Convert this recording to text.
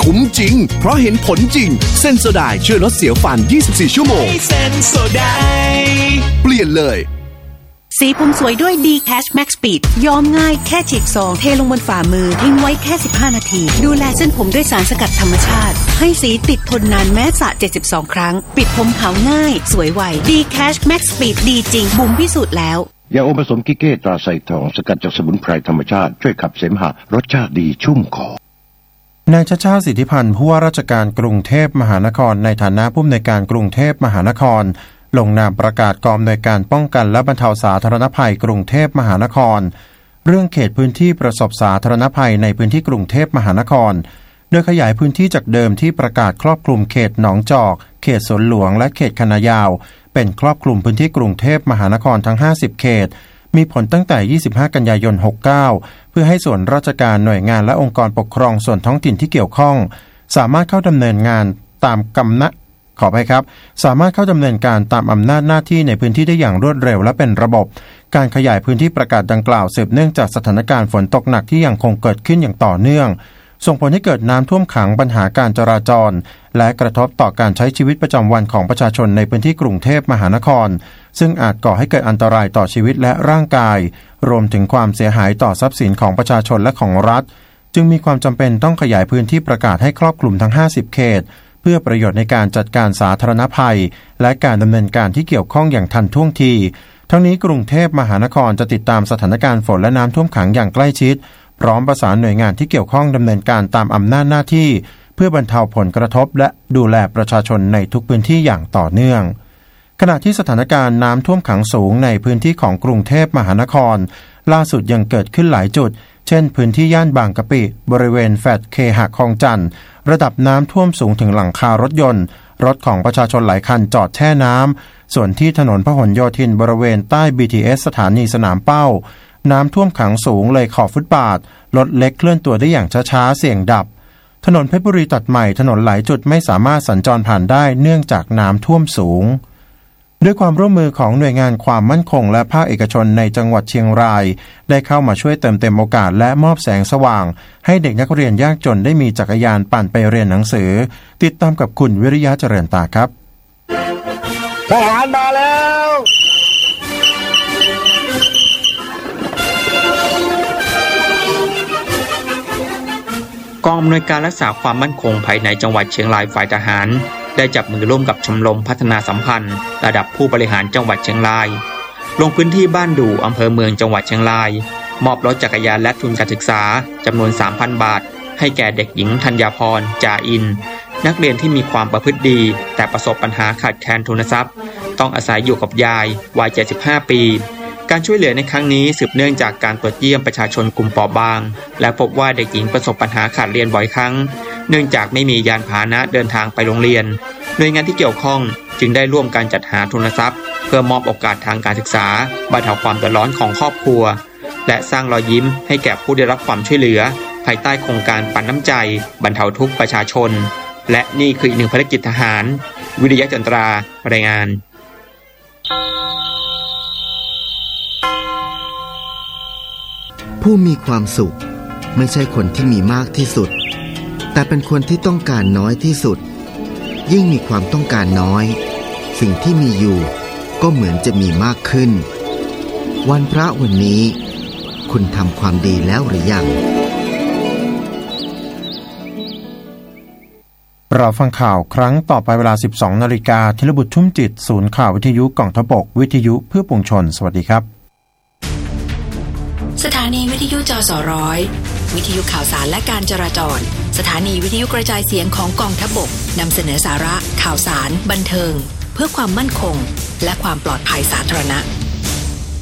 คุ้มจริงเพราะเห็นผลจริงเซนโซไดช่วยลดเสียวฟัน24ชั่วโมงเซนโซไดเปลี่ยนเลยสีผมสวยด้วย D-Cash Max Speed ย้อมง่ายแค่ฉีกซองเทลงบนฝ่ามือทิ้งไว้แค่15นาทีดูแลเส้นผมด้วยสารสกัดธรรมชาติให้สีติดทนนานแม้สระ72ครั้งปิดผมขาวง่ายสวยไว D-Cash Max Speed ดีจริงบุ๋มพิสูจน์แล้วยาอมผสมกิเก้ตราไซทองสกัดจากสมุนไพรธรรมชาติช่วยขับเสมหะรสชาติดีชุ่มคอนายชาติชาติสิทธิพันธ์ผู้ว่าราชการกรุงเทพมหานครในฐานะผู้อำนวยการกรุงเทพมหานครลงนามประกาศกองอำนวยการป้องกันและบรรเทาสาธารณภัยกรุงเทพมหานครเรื่องเขตพื้นที่ประสบสาธารณภัยในพื้นที่กรุงเทพมหานครโดยขยายพื้นที่จากเดิมที่ประกาศครอบคลุมเขตหนองจอกเขตสวนหลวงและเขตคณะยาวเป็นครอบคลุมพื้นที่กรุงเทพมหานครทั้ง50เขตมีผลตั้งแต่25กันยายน69เพื่อให้ส่วนราชการหน่วยงานและองค์กรปกครองส่วนท้องถิ่นที่เกี่ยวข้องสามารถเข้าดำเนินงานตามสามารถเข้าดำเนินการตามอำนาจหน้าที่ในพื้นที่ได้อย่างรวดเร็วและเป็นระบบการขยายพื้นที่ประกาศดังกล่าวสืบเนื่องจากสถานการณ์ฝนตกหนักที่ยังคงเกิดขึ้นอย่างต่อเนื่องส่งผลให้เกิดน้ำท่วมขังปัญหาการจราจรและกระทบต่อการใช้ชีวิตประจำวันของประชาชนในพื้นที่กรุงเทพมหานครซึ่งอาจก่อให้เกิดอันตรายต่อชีวิตและร่างกายรวมถึงความเสียหายต่อทรัพย์สินของประชาชนและของรัฐจึงมีความจำเป็นต้องขยายพื้นที่ประกาศให้ครอบคลุมทั้ง50เขตเพื่อประโยชน์ในการจัดการสาธารณภัยและการดำเนินการที่เกี่ยวข้องอย่างทันท่วงทีทั้งนี้กรุงเทพมหานครจะติดตามสถานการณ์ฝนและน้ำท่วมขังอย่างใกล้ชิดพร้อมประสานหน่วยงานที่เกี่ยวข้องดำเนินการตามอำนาจหน้าที่เพื่อบรรเทาผลกระทบและดูแลประชาชนในทุกพื้นที่อย่างต่อเนื่องขณะที่สถานการณ์น้ำท่วมขังสูงในพื้นที่ของกรุงเทพมหานครล่าสุดยังเกิดขึ้นหลายจุดเช่นพื้นที่ย่านบางกะปิบริเวณแฟลตเคหะคลองจันทร์ระดับน้ำท่วมสูงถึงหลังคารถยนต์รถของประชาชนหลายคันจอดแช่น้ำส่วนที่ถนนพหลโยธินบริเวณใต้ BTS สถานีสนามเป้าน้ำท่วมขังสูงเลยขอบฟุตบาทรถเล็กเคลื่อนตัวได้อย่างช้าๆเสี่ยงดับถนนเพชรบุรีตัดใหม่ถนนหลายจุดไม่สามารถสัญจรผ่านได้เนื่องจากน้ำท่วมสูงด้วยความร่วมมือของหน่วยงานความมั่นคงและภาคเอกชนในจังหวัดเชียงรายได้เข้ามาช่วยเติมเต็มโอกาสและมอบแสงสว่างให้เด็กนักเรียนยากจนได้มีจักรยานปั่นไปเรียนหนังสือติดตามกับคุณวิริยะเจริญตาครับทหารมาแล้วกองอำนวยการรักษาความมั่นคงภายในจังหวัดเชียงรายฝ่ายทหารได้จับมือร่วมกับชมรมพัฒนาสัมพันธ์ระดับผู้บริหารจังหวัดเชียงรายลงพื้นที่บ้านดูอำเภอเมืองจังหวัดเชียงรายมอบรถจักรยานและทุนการศึกษาจำนวน 3,000 บาทให้แก่เด็กหญิงธัญญาพรจ่าอินนักเรียนที่มีความประพฤติดีแต่ประสบปัญหาขาดแคลนทุนทรัพย์ต้องอาศัยอยู่กับยายวัย75ปีการช่วยเหลือในครั้งนี้สืบเนื่องจากการตรวจเยี่ยมประชาชนกลุ่มเปราะบางและพบว่าเด็กหญิงประสบปัญหาขาดเรียนบ่อยครั้งเนื่องจากไม่มียานพาหนะเดินทางไปโรงเรียนหน่วยงานที่เกี่ยวข้องจึงได้ร่วมกันจัดหาทุนทรัพย์เพื่อมอบโอกาสทางการศึกษาบรรเทาความเดือดร้อนของครอบครัวและสร้างรอยยิ้มให้แก่ผู้ได้รับความช่วยเหลือภายใต้โครงการปันน้ำใจบรรเทาทุกข์ประชาชนและนี่คืออีกหนึ่งภารกิจทหารวิริยะจันทรารายงานผู้มีความสุขไม่ใช่คนที่มีมากที่สุดแต่เป็นคนที่ต้องการน้อยที่สุดยิ่งมีความต้องการน้อยสิ่งที่มีอยู่ก็เหมือนจะมีมากขึ้นวันพระวันนี้คุณทำความดีแล้วหรือยังเราฟังข่าวครั้งต่อไปเวลา 12:00 น.ธีรบุตรชุ่มจิตศูนย์ข่าววิทยุกองทัพบกวิทยุเพื่อปวงชนสวัสดีครับสถานีวิทยุจส.100วิทยุข่าวสารและการจราจรสถานีวิทยุกระจายเสียงของกองทัพบกนำเสนอสาระข่าวสารบันเทิงเพื่อความมั่นคงและความปลอดภัยสาธารณะ